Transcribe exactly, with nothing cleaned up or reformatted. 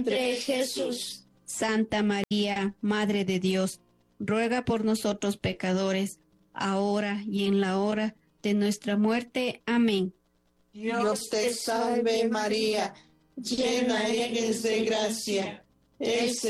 de Jesús. Santa María, Madre de Dios, ruega por nosotros pecadores, ahora y en la hora de nuestra muerte. Amén. Dios te salve María, llena eres de gracia, el